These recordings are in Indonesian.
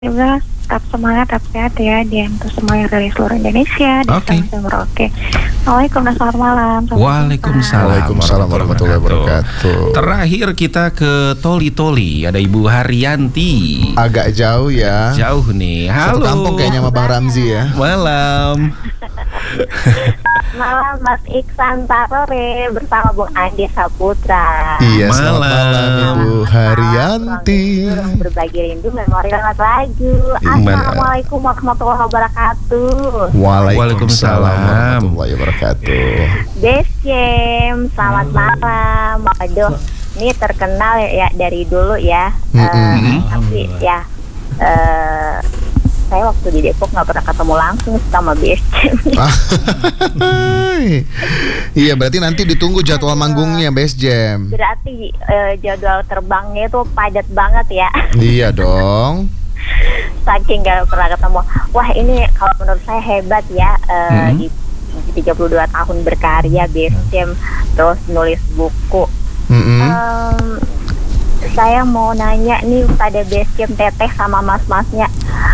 juga tetap semangat, tetap sehat ya di untuk semua yang dari seluruh Indonesia. Oke. Oke. Assalamualaikum dan selamat malam. Waalaikumsalam warahmatullahi wabarakatuh. Terakhir kita ke Toli. Ada Ibu Haryanti. Agak jauh ya. Jauh nih. Halo. Satu kampung kayaknya sama Bang Ramzi ya. Malam. Malam Mas Iksan Tarore bersama Bung Andi Saputra. Iya, selamat malam Ibu Haryanti. Berbagi rindu memori lewat lagu. Assalamualaikum warahmatullahi wabarakatuh. Waalaikumsalam warahmatullahi wabarakatuh. Desiem, selamat malam. Waduh, ini terkenal ya dari dulu ya. Tapi ya saya waktu di Depok nggak pernah ketemu langsung sama Desiem. Iya, berarti nanti ditunggu jadwal manggungnya Best Jam. Berarti jadwal terbangnya itu padat banget ya. Iya dong. Saking gak pernah ketemu. Wah, ini kalau menurut saya hebat ya. Di 32 tahun berkarya Best Jam, terus nulis buku. Saya mau nanya nih pada Best Jam Teteh sama mas-masnya,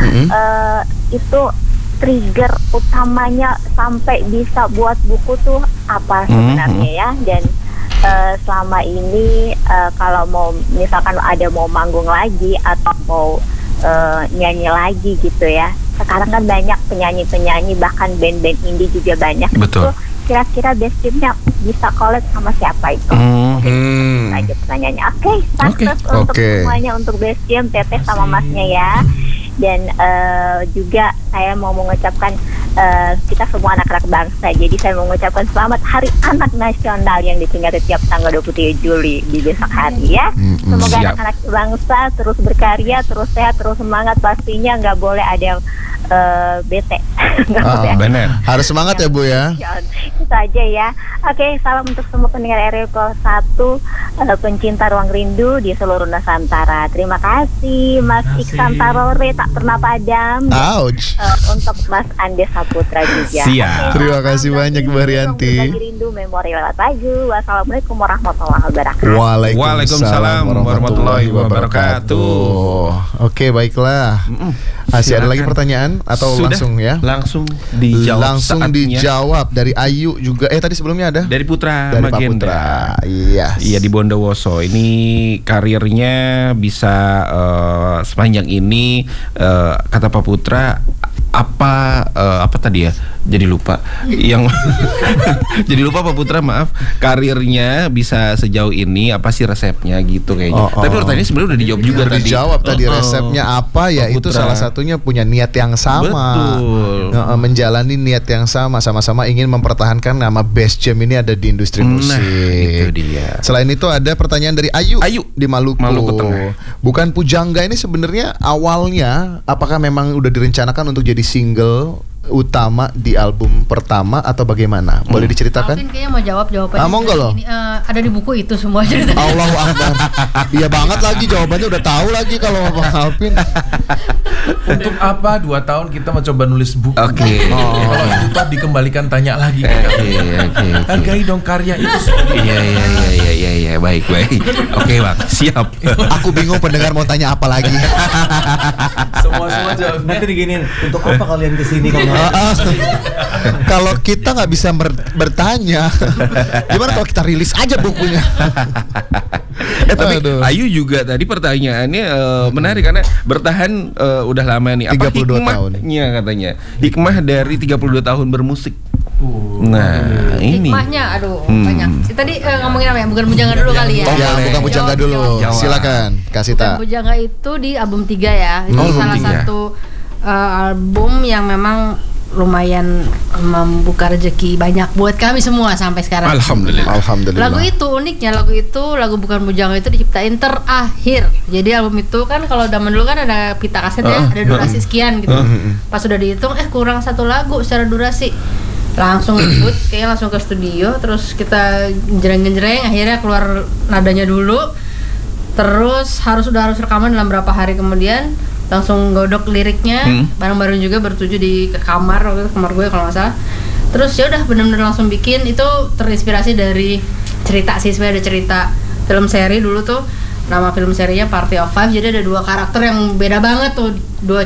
itu trigger utamanya sampai bisa buat buku tuh apa sebenarnya ya? Dan selama ini kalau mau misalkan ada mau manggung lagi atau mau nyanyi lagi gitu ya, sekarang kan banyak penyanyi-penyanyi bahkan band-band indie juga banyak. Betul. Itu kira-kira Best Jam-nya bisa collab sama siapa itu? Aja pertanyaannya. Oke, untuk semuanya, untuk Best Jam, Teteh sama Masnya ya. Dan juga saya mau mengucapkan kita semua anak-anak bangsa. Jadi saya mau mengucapkan selamat Hari Anak Nasional yang diperingati tiap tanggal 23 Juli di besok hari ya. Semoga anak-anak bangsa terus berkarya, terus sehat, terus semangat. Pastinya nggak boleh ada yang bete. Benar. Harus semangat ya Bu ya. Itu aja ya. Oke, salam untuk semua pendengar RRI 1, pencinta ruang rindu di seluruh Nusantara. Terima kasih Mas Iksan Tarore, tak pernah padam. Ouch. Untuk Mas Andi Saputra juga. Siap. Terima kasih banyak Bu Haryanti. Berbagi rindu memori lewat lagu. Wassalamualaikum warahmatullahi wabarakatuh. Waalaikumsalam warahmatullahi wabarakatuh. Oke, baiklah. Masih ada lagi pertanyaan atau Sudah, langsung ya? Langsung dijawab. Langsung dijawab dari Ayu juga. Tadi sebelumnya ada? Dari Putra dari Pak Magenda. Putra. Iya. Iya, di Bondowoso. Ini karirnya bisa sepanjang ini, kata Pak Putra, apa tadi ya? Jadi lupa. Yang jadi lupa Pak Putra, maaf. Karirnya bisa sejauh ini apa sih resepnya gitu kayaknya. Tapi pertanyaannya sebenarnya udah dijawab juga tadi. Dijawab tadi resepnya apa ya? Itu salah satunya punya niat yang sama. Betul. Menjalani niat yang sama ingin mempertahankan nama Best Jam ini ada di industri musik. Itu dia. Selain itu ada pertanyaan dari Ayu di Maluku Tengah. Bukan Pujangga ini sebenarnya awalnya apakah memang udah direncanakan untuk jadi single utama di album pertama atau bagaimana? Boleh diceritakan? Alvin kayaknya mau jawab jawabannya. Monggo loh. Ada di buku itu semua cerita. Allahu Akbar. Iya banget lagi jawabannya udah tahu lagi kalau Bang Alvin. Untuk apa 2 tahun kita mencoba nulis buku? Oke. Kalau itu tak dikembalikan tanya lagi. Hargai dong karya itu. Iya, baik. Oke, Bang. Siap. Aku bingung pendengar mau tanya apa lagi. Semua jawab. Nanti diginiin, untuk apa kalian kesini kalau kita nggak bisa bertanya, gimana kalau kita rilis aja bukunya? Tapi Ayu juga tadi pertanyaannya menarik karena bertahan udah lama nih. Apa 32 tahun. Katanya hikmah dari 32 tahun bermusik. Nah, ini hikmahnya banyak. Tadi ngomongin apa ya? Bukan Pujangga dulu kali ya. Bukan Pujangga dulu. Silakan kasih tahu. Pujangga itu di album 3 ya. Itu salah satu album yang memang lumayan membuka rezeki banyak buat kami semua sampai sekarang. Alhamdulillah. Lagu itu uniknya, lagu Bukan Pujangga itu diciptain terakhir. Jadi album itu kan kalau zaman dulu kan ada pita kaset ya, ada durasi sekian gitu. Pas sudah dihitung kurang 1 lagu secara durasi. Langsung ribut, kayaknya langsung ke studio, terus kita genjreng-genjreng, akhirnya keluar nadanya dulu. Terus harus rekaman dalam berapa hari kemudian. Langsung godok liriknya bareng-bareng juga bertuju ke kamar, waktu itu kamar gue kalau nggak salah. Terus ya udah benar-benar langsung bikin. Itu terinspirasi dari cerita sih, sebenarnya ada cerita film seri dulu tuh nama film serinya Party of Five. Jadi ada 2 karakter yang beda banget tuh, 2